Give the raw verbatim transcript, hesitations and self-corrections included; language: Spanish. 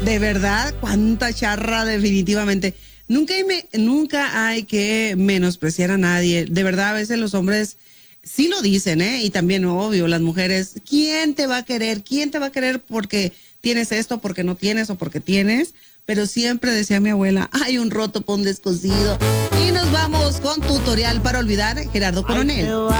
De verdad, cuánta charra, definitivamente. Nunca hay, me, nunca hay que menospreciar a nadie. De verdad, a veces los hombres sí lo dicen, ¿eh? Y también, obvio, las mujeres, ¿quién te va a querer? ¿Quién te va a querer porque tienes esto, porque no tienes o porque tienes? Pero siempre decía mi abuela, hay un roto por un descosido. Y nos vamos con tutorial para olvidar, Gerardo Coronel.